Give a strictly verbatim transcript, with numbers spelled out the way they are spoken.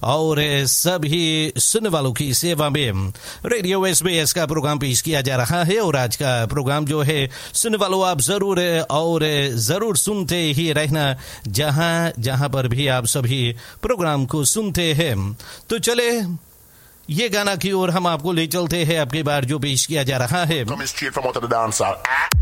और सभी सुनने वालों की सेवा में रेडियो एसबीएस का प्रोग्राम पेश किया जा रहा है। और आज का प्रोग्राम जो है सुनने वालों आप जरूर और जरूर सुनते ही रहना, जहां जहां पर भी आप सभी प्रोग्राम को सुनते हैं। तो चले ये गाना की ओर हम आपको ले चलते हैं। आपके बार जो पेश किया जा रहा है